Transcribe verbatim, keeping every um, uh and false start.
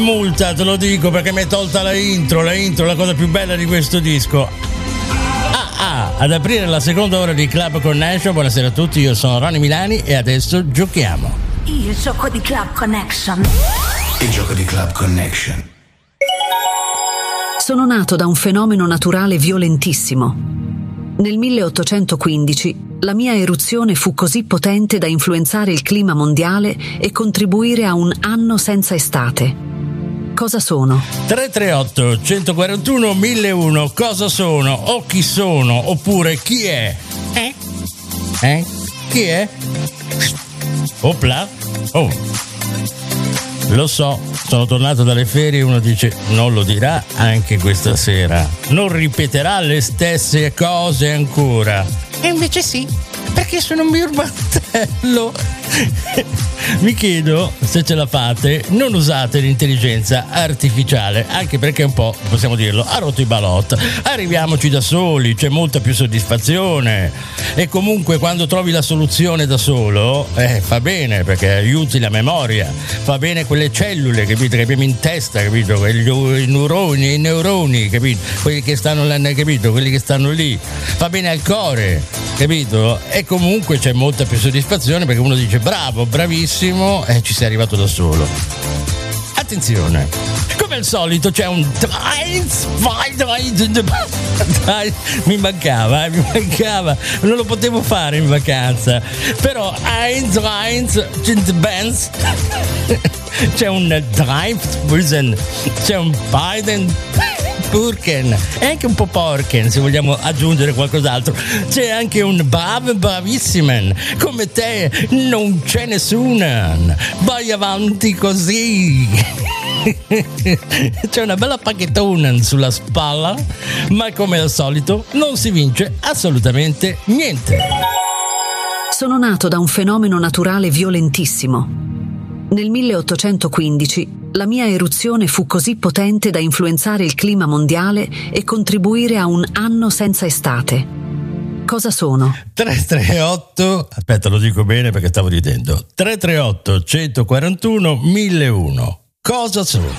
Multa, te lo dico perché mi è tolta la intro, la intro è la cosa più bella di questo disco. Ah, ah, ad aprire la seconda ora di Club Connection. Buonasera a tutti, io sono Ronny Milani e adesso giochiamo. Il gioco di Club Connection. Il gioco di Club Connection. Sono nato da un fenomeno naturale violentissimo. Nel milleottocentoquindici la mia eruzione fu così potente da influenzare il clima mondiale e contribuire a un anno senza estate. Cosa sono? tre tre otto uno quattro uno mille uno. Cosa sono? O chi sono? Oppure chi è? Eh? Eh? Chi è? Opla? Oh. Lo so, sono tornato dalle ferie, uno dice non lo dirà anche questa sera. Non ripeterà le stesse cose ancora. E invece sì, perché sono un birbatello. Mi chiedo se ce la fate, non usate l'intelligenza artificiale, anche perché un po', possiamo dirlo, ha rotto i balot. Arriviamoci da soli, c'è molta più soddisfazione e comunque quando trovi la soluzione da solo eh, fa bene, perché aiuti la memoria, fa bene quelle cellule, capito, che abbiamo in testa, capito, quelli, i neuroni, i neuroni, capito, quelli che stanno là, capito, quelli che stanno lì, fa bene al cuore, capito, e comunque c'è molta più soddisfazione perché uno dice bravo, bravissimo, e ci sei arrivato da solo. Attenzione, come al solito c'è un mi mancava, eh, mi mancava, non lo potevo fare in vacanza, però Heinz, Heinz, Benz, c'è un Drive, c'è un Biden, Burken e anche un po' Porken, se vogliamo aggiungere qualcos'altro. C'è anche un Bav Bavissiman, come te non c'è nessuna, vai avanti così. C'è una bella pacchettona sulla spalla, ma come al solito non si vince assolutamente niente. Sono nato da un fenomeno naturale violentissimo. Nel milleottocentoquindici la mia eruzione fu così potente da influenzare il clima mondiale e contribuire a un anno senza estate. Cosa sono? tre tre otto, aspetta, lo dico bene perché stavo ridendo. tre tre otto uno quattro uno mille uno. Cosa sono?